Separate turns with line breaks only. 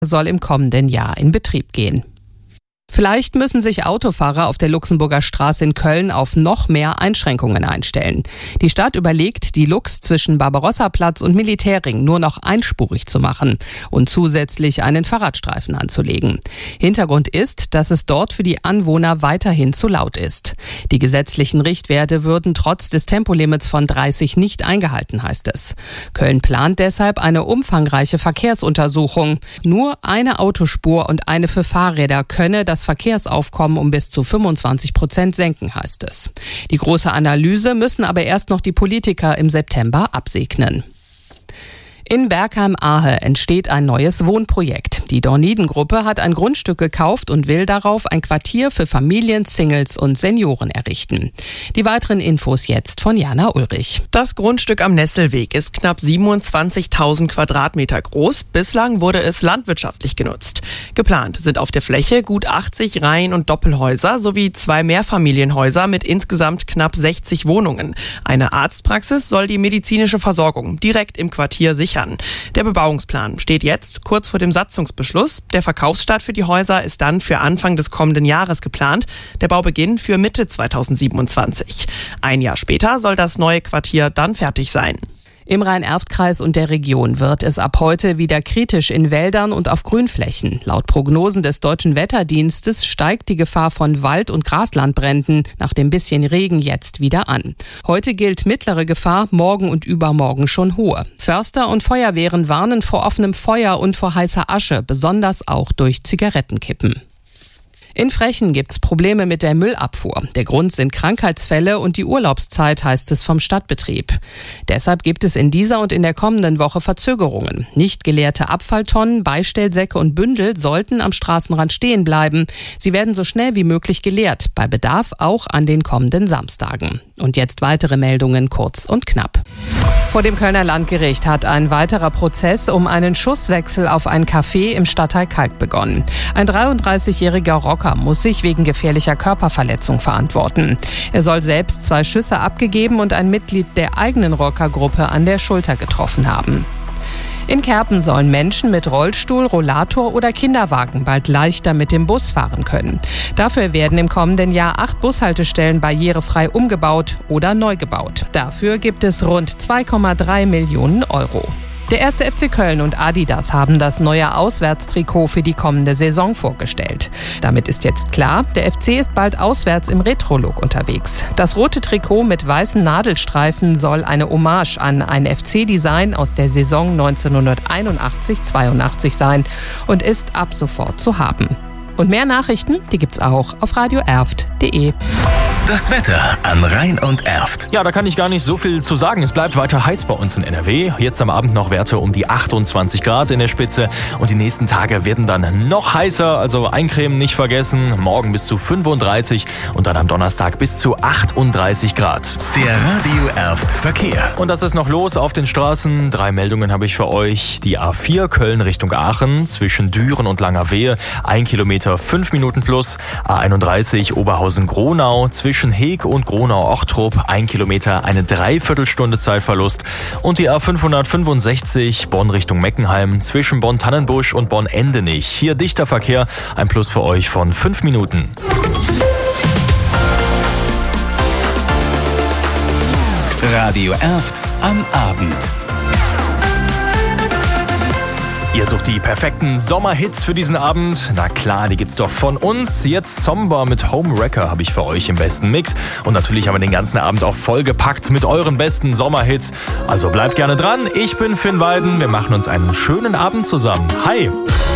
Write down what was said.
soll im kommenden Jahr in Betrieb gehen. Vielleicht müssen sich Autofahrer auf der Luxemburger Straße in Köln auf noch mehr Einschränkungen einstellen. Die Stadt überlegt, die Lux zwischen Barbarossaplatz und Militärring nur noch einspurig zu machen und zusätzlich einen Fahrradstreifen anzulegen. Hintergrund ist, dass es dort für die Anwohner weiterhin zu laut ist. Die gesetzlichen Richtwerte würden trotz des Tempolimits von 30 nicht eingehalten, heißt es. Köln plant deshalb eine umfangreiche Verkehrsuntersuchung. Nur eine Autospur und eine für Fahrräder könne das Verkehrsaufkommen um bis zu 25% senken, heißt es. Die große Analyse müssen aber erst noch die Politiker im September absegnen. In Bergheim-Ahe entsteht ein neues Wohnprojekt. Die Dorniden-Gruppe hat ein Grundstück gekauft und will darauf ein Quartier für Familien, Singles und Senioren errichten. Die weiteren Infos jetzt von Jana Ulrich.
Das Grundstück am Nesselweg ist knapp 27.000 Quadratmeter groß. Bislang wurde es landwirtschaftlich genutzt. Geplant sind auf der Fläche gut 80 Reihen- und Doppelhäuser sowie 2 Mehrfamilienhäuser mit insgesamt knapp 60 Wohnungen. Eine Arztpraxis soll die medizinische Versorgung direkt im Quartier sichern. Der Bebauungsplan steht jetzt kurz vor dem Satzungsbeschluss. Der Verkaufsstart für die Häuser ist dann für Anfang des kommenden Jahres geplant. Der Baubeginn für Mitte 2027. Ein Jahr später soll das neue Quartier dann fertig sein.
Im Rhein-Erft-Kreis und der Region wird es ab heute wieder kritisch in Wäldern und auf Grünflächen. Laut Prognosen des Deutschen Wetterdienstes steigt die Gefahr von Wald- und Graslandbränden nach dem bisschen Regen jetzt wieder an. Heute gilt mittlere Gefahr, morgen und übermorgen schon hohe. Förster und Feuerwehren warnen vor offenem Feuer und vor heißer Asche, besonders auch durch Zigarettenkippen. In Frechen gibt's Probleme mit der Müllabfuhr. Der Grund sind Krankheitsfälle und die Urlaubszeit, heißt es vom Stadtbetrieb. Deshalb gibt es in dieser und in der kommenden Woche Verzögerungen. Nicht geleerte Abfalltonnen, Beistellsäcke und Bündel sollten am Straßenrand stehen bleiben. Sie werden so schnell wie möglich geleert, bei Bedarf auch an den kommenden Samstagen. Und jetzt weitere Meldungen kurz und knapp. Vor dem Kölner Landgericht hat ein weiterer Prozess um einen Schusswechsel auf ein Café im Stadtteil Kalk begonnen. Ein 33-jähriger Rocker muss sich wegen gefährlicher Körperverletzung verantworten. Er soll selbst 2 Schüsse abgegeben und ein Mitglied der eigenen Rockergruppe an der Schulter getroffen haben. In Kerpen sollen Menschen mit Rollstuhl, Rollator oder Kinderwagen bald leichter mit dem Bus fahren können. Dafür werden im kommenden Jahr 8 Bushaltestellen barrierefrei umgebaut oder neu gebaut. Dafür gibt es rund 2,3 Millionen Euro. Der 1. FC Köln und Adidas haben das neue Auswärtstrikot für die kommende Saison vorgestellt. Damit ist jetzt klar, der FC ist bald auswärts im Retro-Look unterwegs. Das rote Trikot mit weißen Nadelstreifen soll eine Hommage an ein FC-Design aus der Saison 1981-82 sein und ist ab sofort zu haben. Und mehr Nachrichten, die gibt's auch auf radioerft.de.
Das Wetter an Rhein und Erft.
Ja, da kann ich gar nicht so viel zu sagen. Es bleibt weiter heiß bei uns in NRW. Jetzt am Abend noch Werte um die 28 Grad in der Spitze. Und die nächsten Tage werden dann noch heißer. Also eincremen nicht vergessen. Morgen bis zu 35 und dann am Donnerstag bis zu 38 Grad.
Der Radio Erft Verkehr.
Und das ist noch los auf den Straßen. 3 Meldungen habe ich für euch. Die A4 Köln Richtung Aachen zwischen Düren und Langerwehe. 1 Kilometer 5 Minuten plus. A31 Oberhausen-Gronau zwischen Heeg und Gronau-Ochtrup 1 Kilometer, eine Dreiviertelstunde Zeitverlust. Und die A565 Bonn Richtung Meckenheim zwischen Bonn-Tannenbusch und Bonn-Endenich. Hier dichter Verkehr, ein Plus für euch von 5 Minuten.
Radio Erft am Abend.
Ihr sucht die perfekten Sommerhits für diesen Abend? Na klar, die gibt's doch von uns. Jetzt Somber mit Homewrecker habe ich für euch im besten Mix. Und natürlich haben wir den ganzen Abend auch vollgepackt mit euren besten Sommerhits. Also bleibt gerne dran. Ich bin Finn Weiden. Wir machen uns einen schönen Abend zusammen. Hi!